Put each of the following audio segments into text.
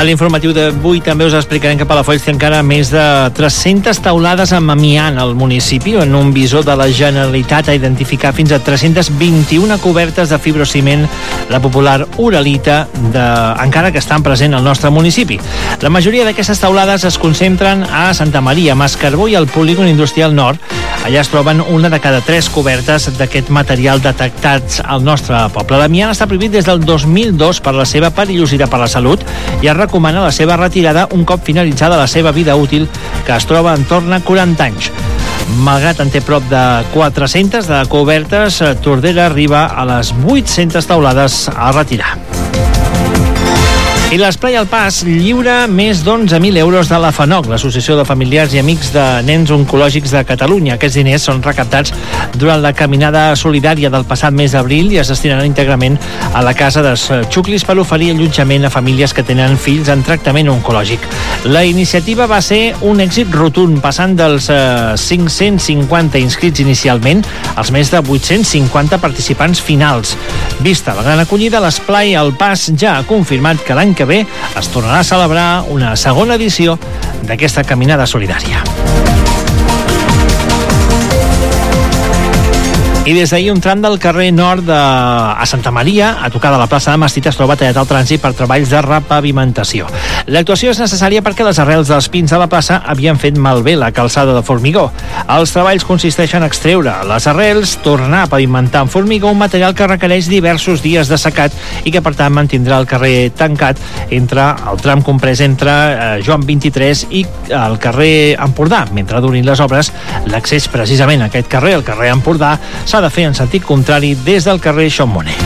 l'informatiu d'avui també us explicarem que Palafolls té encara més de 300 teulades amb amiant al municipi. En un visor de la Generalitat a identificar fins a 321 cobertes de fibrociment, la popular uralita, encara que estan present al nostre municipi. La majoria d'aquestes teulades es concentren a Santa Maria, Mascarbó i al Polígon Industrial Nord. Allà es troben una de cada 3 cobertes d'aquest material detectats al nostre poble. L'amiant està prohibit des del 2002 per la seva perillositat per la salut i es recomana la seva retirada un cop finalitzada la seva vida útil, que es troba en torn a 40 anys. Malgrat en té prop de 400 de cobertes, Tordera arriba a les 800 teulades a retirar. I l'Esplai al Pas lliura més d'11.000 euros de la FANOC, l'Associació de Familiars i Amics de Nens Oncològics de Catalunya. Aquests diners són recaptats durant la caminada solidària del passat mes d'abril i es destinaran íntegrament a la Casa dels Xuclis per oferir allotjament a famílies que tenen fills en tractament oncològic. La iniciativa va ser un èxit rotund, passant dels 550 inscrits inicialment als més de 850 participants finals. Vista la gran acollida, l'Esplai al Pas ja ha confirmat que l'any que ve es tornarà a celebrar una segona edició d'aquesta caminada solidària. I des d'ahir un tram del carrer nord a Santa Maria, a tocar de la plaça de Mesquita, es troba tallat al trànsit per treballs de repavimentació. L'actuació és necessària perquè les arrels dels pins de la plaça havien fet malbé la calçada de formigó. Els treballs consisteixen a extreure les arrels, tornar a pavimentar amb formigó, un material que requereix diversos dies de secat i que, per tant, mantindrà el carrer tancat entre el tram comprès entre Joan 23 i el carrer Empordà. Mentre durin les obres, l'accés precisament a aquest carrer, el carrer Empordà, s'ha de fer en sentit contrari des del carrer Xampmoner.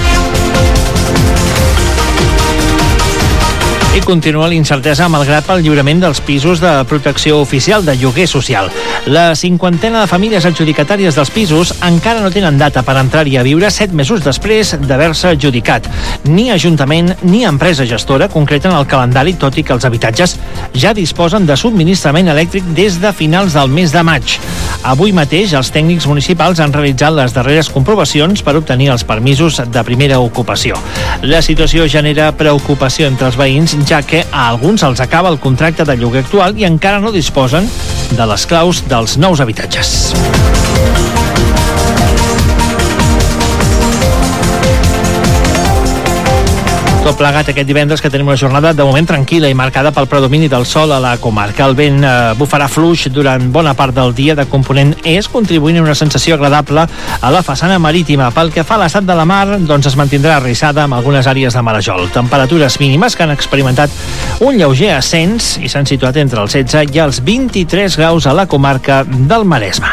I continua l'incertesa malgrat pel lliurament dels pisos de protecció oficial de lloguer social. La 50ena de famílies adjudicatàries dels pisos encara no tenen data per entrar-hi a viure 7 mesos després d'haver-se adjudicat. Ni Ajuntament ni empresa gestora concreten el calendari, tot i que els habitatges ja disposen de subministrament elèctric des de finals del mes de maig. Avui mateix els tècnics municipals han realitzat les darreres comprovacions per obtenir els permisos de primera ocupació. La situació genera preocupació entre els veïns, ja que a alguns els acaba el contracte de lloguer actual i encara no disposen de les claus dels nous habitatges. Tot plegat aquest divendres, que tenim una jornada de moment tranquil·la i marcada pel predomini del sol a la comarca. El vent bufarà fluix durant bona part del dia de component est, contribuint a una sensació agradable a la façana marítima. Pel que fa a l'estat de la mar, doncs es mantindrà arrissada amb algunes àrees de marejol. Temperatures mínimes que han experimentat un lleuger ascens i s'han situat entre els 16 i els 23 graus a la comarca del Maresme.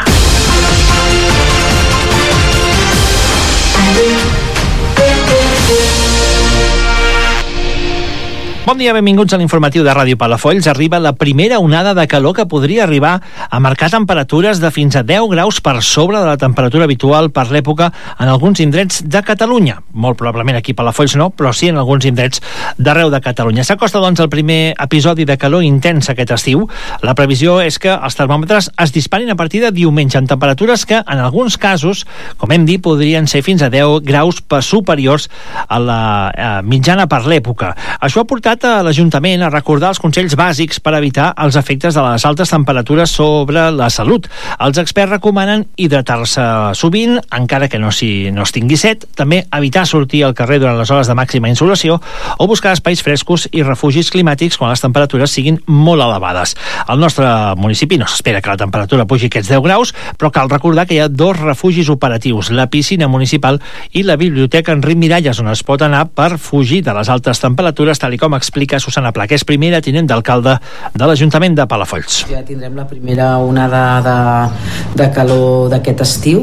Bon dia, benvinguts a l'informatiu de Ràdio Palafolls. Arriba la primera onada de calor que podria arribar a marcar temperatures de fins a 10 graus per sobre de la temperatura habitual per l'època en alguns indrets de Catalunya. Molt probablement aquí a Palafolls no, però sí en alguns indrets d'arreu de Catalunya. S'acosta, doncs, el primer episodi de calor intens aquest estiu. La previsió és que els termòmetres es disparin a partir de diumenge en temperatures que, en alguns casos, com hem dit, podrien ser fins a 10 graus superiors a la mitjana per l'època. Això ha portat a l'Ajuntament a recordar els consells bàsics per evitar els efectes de les altes temperatures sobre la salut. Els experts recomanen hidratar-se sovint, encara que no es tingui set, també evitar sortir al carrer durant les hores de màxima insolació o buscar espais frescos i refugis climàtics quan les temperatures siguin molt elevades. Al nostre municipi no s'espera que la temperatura pugi aquests 10 graus, però cal recordar que hi ha 2 refugis operatius, la piscina municipal i la biblioteca Enric Miralles, on es pot anar per fugir de les altes temperatures, tal com explica Susana Pla, que és primera tinent d'alcalde de l'Ajuntament de Palafolls. Ja tindrem la primera onada de calor d'aquest estiu.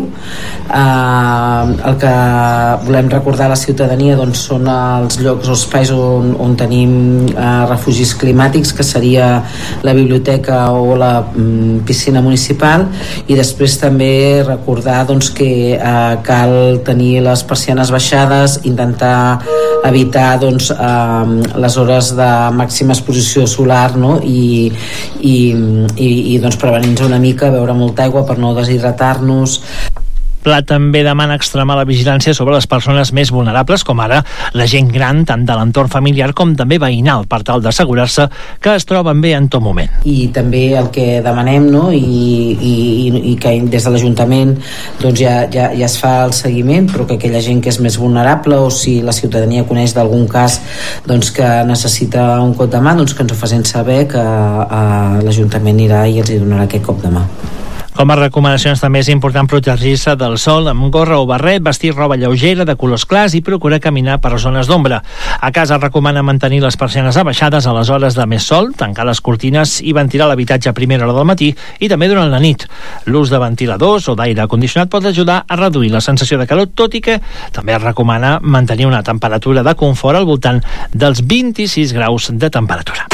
El que volem recordar a la ciutadania, doncs, són els llocs o espais on tenim refugis climàtics, que seria la biblioteca o la piscina municipal, i després també recordar, doncs, que cal tenir les persianes baixades, intentar evitar, doncs, les hores de màxima exposició solar, no? I doncs prevenir-nos una mica, beure molta aigua per no deshidratar-nos. Pla també demana extremar la vigilància sobre les persones més vulnerables, com ara la gent gran, tant de l'entorn familiar com també veïnal, per tal d'assegurar-se que es troben bé en tot moment. I també el que demanem, no? I que des de l'Ajuntament doncs ja es fa el seguiment, però que aquella gent que és més vulnerable, o si la ciutadania coneix d'algun cas doncs, que necessita un cop de mà, doncs que ens ho facin saber, que l'Ajuntament irà i els hi donarà aquest cop de mà. Com a recomanacions també és important protegir-se del sol amb gorra o barret, vestir roba lleugera de colors clars i procurar caminar per zones d'ombra. A casa recomana mantenir les persianes abaixades a les hores de més sol, tancar les cortines i ventilar l'habitatge a primera hora del matí i també durant la nit. L'ús de ventiladors o d'aire condicionat pot ajudar a reduir la sensació de calor, tot i que també es recomana mantenir una temperatura de confort al voltant dels 26 graus de temperatura.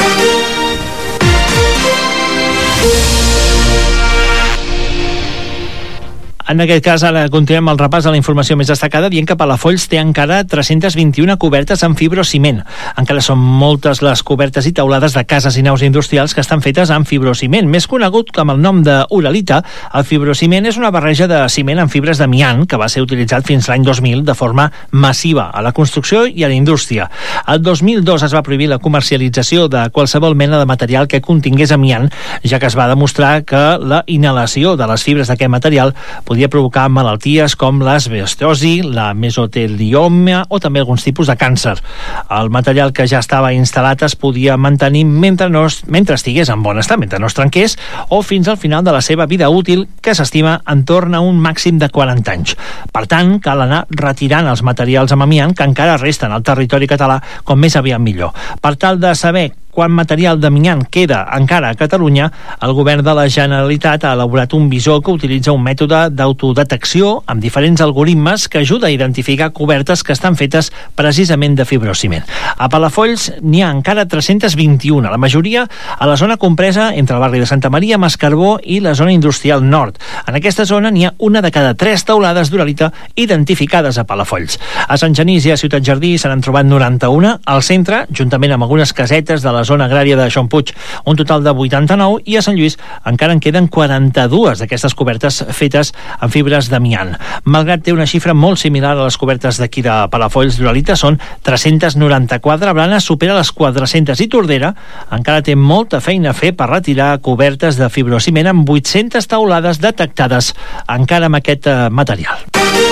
En aquest cas, ara continuem el repàs de la informació més destacada, dient que Palafolls té encara 321 cobertes en fibrociment. Encara són moltes les cobertes i teulades de cases i naus industrials que estan fetes en fibrociment. Més conegut com el nom de uralita, el fibrociment és una barreja de ciment amb fibres d'amiant que va ser utilitzat fins l'any 2000 de forma massiva a la construcció i a la indústria. El 2002 es va prohibir la comercialització de qualsevol mena de material que contingués amiant, ja que es va demostrar que la inhalació de les fibres d'aquest material podia provocar malalties com l'asbestosi, la mesotelioma o també alguns tipus de càncer. El material que ja estava instal·lat es podia mantenir mentre estigués en bon estat, mentre no es trenqués, o fins al final de la seva vida útil, que s'estima en torn a un màxim de 40 anys. Per tant, cal anar retirant els materials amb amiant que encara resten al territori català com més aviat millor. Per tal de saber quant material d'amiant queda encara a Catalunya, el govern de la Generalitat ha elaborat un visor que utilitza un mètode d'autodetecció amb diferents algoritmes que ajuda a identificar cobertes que estan fetes precisament de fibrociment. A Palafolls n'hi ha encara 321, la majoria a la zona compresa entre el barri de Santa Maria, Mascarbó i la zona industrial nord. En aquesta zona n'hi ha una de cada 3 teulades d'uralita identificades a Palafolls. A Sant Genís i a Ciutat Jardí se n'han trobat 91, al centre, juntament amb algunes casetes de la zona agrària de Xompuig, un total de 89, i a Sant Lluís encara en queden 42 d'aquestes cobertes fetes amb fibres d'amiant. Malgrat té una xifra molt similar a les cobertes d'aquí de Palafolls d'uralita, són 394, Blanes supera les 400 i Tordera encara té molta feina a fer per retirar cobertes de fibrociment amb 800 teulades detectades encara amb aquest material.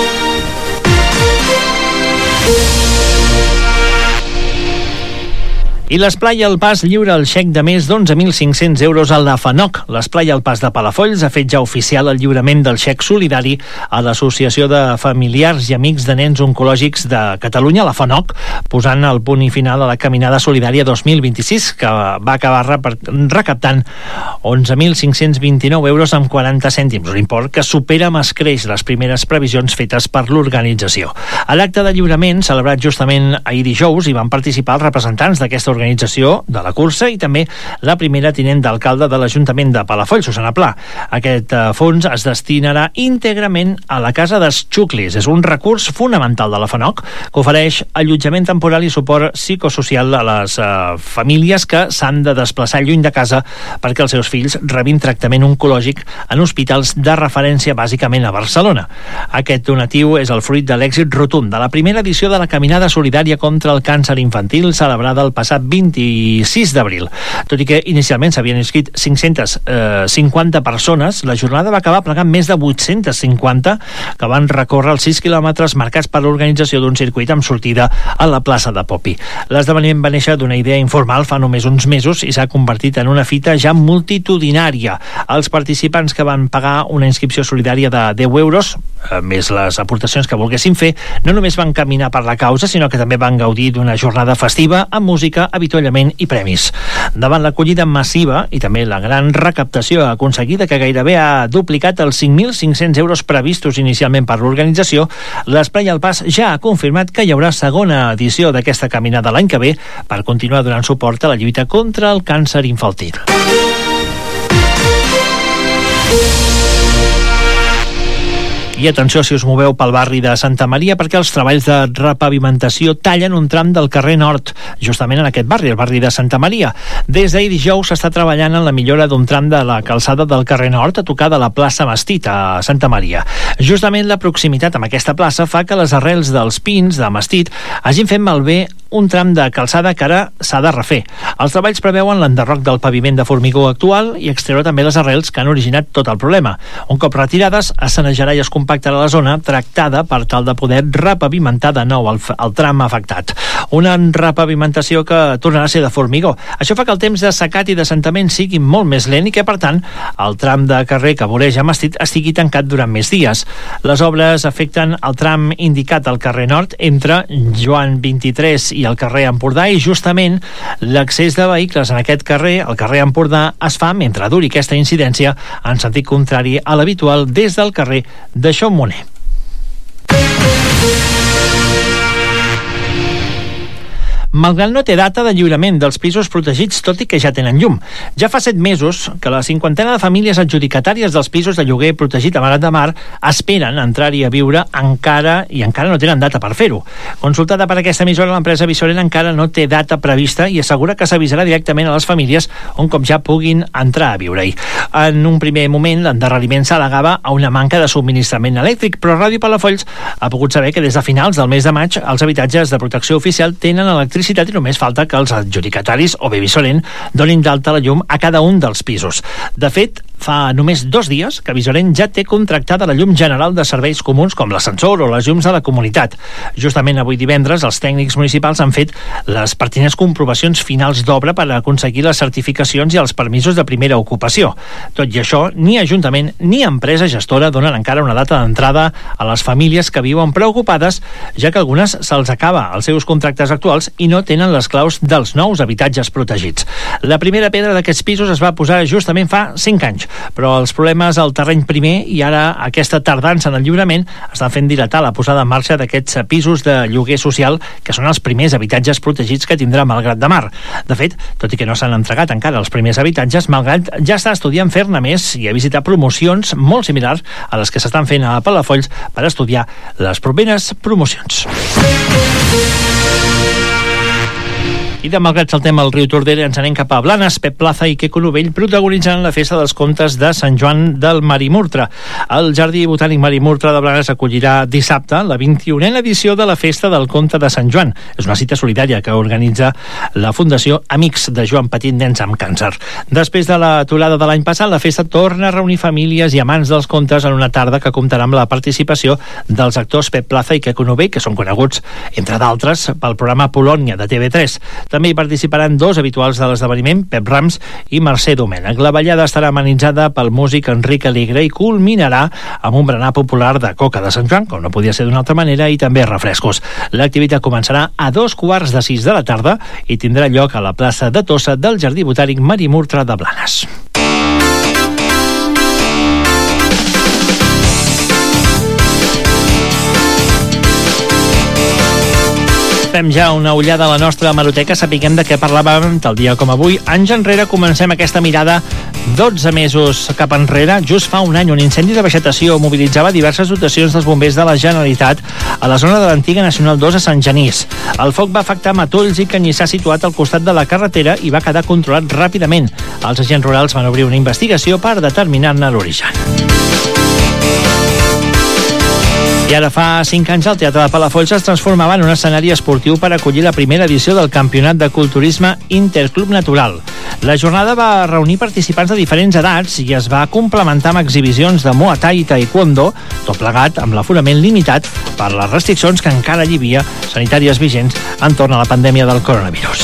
I l'Esplai i el Pas lliura el xec de més d'11.500 euros a la FANOC. L'Esplai i el Pas de Palafolls ha fet ja oficial el lliurament del xec solidari a l'Associació de Familiars i Amics de Nens Oncològics de Catalunya, la FANOC, posant el punt i final a la Caminada Solidària 2026, que va acabar recaptant 11.529 euros amb 40 cèntims, un import que supera amb escreix les primeres previsions fetes per l'organització. A l'acte de lliurament, celebrat justament ahir dijous, hi van participar els representants d'aquesta organització de la cursa i també la primera tinent d'alcalde de l'Ajuntament de Palafolls, Susana Pla. Aquest fons es destinarà íntegrament a la Casa dels Xuclis. És un recurs fonamental de la FANOC que ofereix allotjament temporal i suport psicosocial a les famílies que s'han de desplaçar lluny de casa perquè els seus fills rebin tractament oncològic en hospitals de referència bàsicament a Barcelona. Aquest donatiu és el fruit de l'èxit rotund de la primera edició de la Caminada Solidària contra el Càncer Infantil, celebrada el passat 26 d'abril. Tot i que inicialment s'havien inscrit 550 persones, la jornada va acabar plegant més de 850 que van recórrer els 6 quilòmetres marcats per l'organització d'un circuit amb sortida a la plaça de Popi. L'esdeveniment va néixer d'una idea informal fa només uns mesos i s'ha convertit en una fita ja multitudinària. Els participants que van pagar una inscripció solidària de 10 euros, més les aportacions que volguessin fer, no només van caminar per la causa, sinó que també van gaudir d'una jornada festiva amb música, avituallament i premis. Davant l'acollida massiva i també la gran recaptació aconseguida, que gairebé ha duplicat els 5.500 euros previstos inicialment per l'organització, l'Esplai i el Pas ja ha confirmat que hi haurà segona edició d'aquesta caminada l'any que ve per continuar donant suport a la lluita contra el càncer infantil. I atenció si us moveu pel barri de Santa Maria, perquè els treballs de repavimentació tallen un tram del carrer Nord, justament en aquest barri, el barri de Santa Maria. Des d'ahir dijous s'està treballant en la millora d'un tram de la calçada del carrer Nord a tocar de la plaça Mastit a Santa Maria. Justament la proximitat amb aquesta plaça fa que les arrels dels pins de Mastit hagin fet malbé un tram de calçada que ara s'ha de refer. Els treballs preveuen l'enderroc del paviment de formigó actual i extreure també les arrels que han originat tot el problema. Un cop retirades, es sanejarà i es compactarà la zona tractada per tal de poder repavimentar de nou el tram afectat. Una repavimentació que tornarà a ser de formigó. Això fa que el temps de secat i d'assentament sigui molt més lent i que, per tant, el tram de carrer que voreja Mastit estigui tancat durant més dies. Les obres afecten el tram indicat al carrer Nord entre Joan 23 i el carrer Empordà, i justament l'accés de vehicles en aquest carrer, el carrer Empordà, es fa mentre duri aquesta incidència en sentit contrari a l'habitual des del carrer de Xaumont. Malgrat no té data de lliurament dels pisos protegits, tot i que ja tenen llum. Ja fa 7 mesos que la cinquantena de famílies adjudicatàries dels pisos de lloguer protegit a Malgrat de Mar esperen entrar-hi a viure encara no tenen data per fer-ho. Consultada per aquesta emissora, l'empresa Visorent encara no té data prevista i assegura que s'avisarà directament a les famílies un cop ja puguin entrar a viure-hi. En un primer moment, l'endarreriment s'al·legava a una manca de subministrament elèctric, però Ràdio Palafolls ha pogut saber que des de finals del mes de maig els habitatges de protecció oficial tenen electricitat i només falta que els adjudicataris o bé Visorent donin d'alta la llum a cada un dels pisos. De fet, fa només 2 dies que Visorent ja té contractada la llum general de serveis comuns com l'ascensor o les llums de la comunitat. Justament avui divendres els tècnics municipals han fet les pertinents comprovacions finals d'obra per aconseguir les certificacions i els permisos de primera ocupació. Tot i això, ni Ajuntament ni empresa gestora donen encara una data d'entrada a les famílies que viuen preocupades, ja que algunes se'ls acaba els seus contractes actuals i no tenen les claus dels nous habitatges protegits. La primera pedra d'aquests pisos es va posar justament fa 5 anys, però els problemes al terreny primer i ara aquesta tardança en el lliurament estan fent dilatar la posada en marxa d'aquests pisos de lloguer social, que són els primers habitatges protegits que tindrà Malgrat de Mar. De fet, tot i que no s'han entregat encara els primers habitatges, Malgrat ja està estudiant fer-ne més i ha visitat promocions molt similars a les que s'estan fent a Palafolls per estudiar les properes promocions. I de Malgrat saltem al riu Tordera, ens anem cap a Blanes. Pep Plaza i Quico Novell protagonitzant la festa dels contes de Sant Joan del Marimurtre. El Jardí Botànic Marimurtre de Blanes acollirà dissabte la 21a edició de la Festa del Conte de Sant Joan. És una cita solidària que organitza la Fundació Amics de Joan Petit Nens amb Càncer. Després de l'aturada de l'any passat, la festa torna a reunir famílies i amants dels contes en una tarda que comptarà amb la participació dels actors Pep Plaza i Quico Novell, que són coneguts, entre d'altres, pel programa Polònia de TV3. També hi participaran 2 habituals de l'esdeveniment, Pep Rams i Mercè Domènech. La ballada estarà amenitzada pel músic Enric Alegre i culminarà amb un berenar popular de coca de Sant Joan, com no podia ser d'una altra manera, i també refrescos. L'activitat començarà a 5:45 de la tarda i tindrà lloc a la plaça de Tossa del Jardí Botànic Marimurtre de Blanes. Fem ja una ullada a la nostra hemeroteca, sapiguem de què parlàvem tal dia com avui. Anys enrere comencem aquesta mirada 12 mesos cap enrere. Just fa un any un incendi de vegetació mobilitzava diverses dotacions dels bombers de la Generalitat a la zona de l'antiga Nacional 2 a Sant Genís. El foc va afectar matolls i canyissar situat al costat de la carretera i va quedar controlat ràpidament. Els agents rurals van obrir una investigació per determinar-ne l'origen. I ara fa 5 anys el Teatre de Palafolls es transformava en un escenari esportiu per acollir la primera edició del Campionat de Culturisme Interclub Natural. La jornada va reunir participants de diferents edats i es va complementar amb exhibicions de Muay Thai i Taekwondo, tot plegat amb l'aforament limitat per les restriccions que encara hi havia sanitàries vigents entorn a la pandèmia del coronavirus.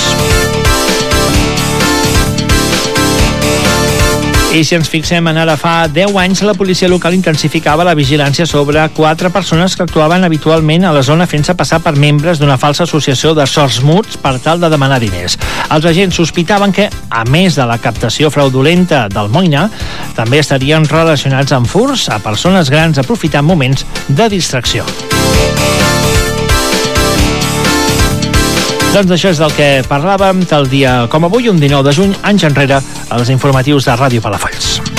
I si ens fixem en ara fa 10 anys, la policia local intensificava la vigilància sobre 4 persones que actuaven habitualment a la zona fent-se passar per membres d'una falsa associació de sordsmuts per tal de demanar diners. Els agents sospitaven que, a més de la captació fraudulenta d'almoina, també estarien relacionats amb furts a persones grans aprofitant moments de distracció. Doncs això és del que parlàvem tal dia com avui, un 19 de juny, anys enrere, als informatius de Ràdio Palafolls.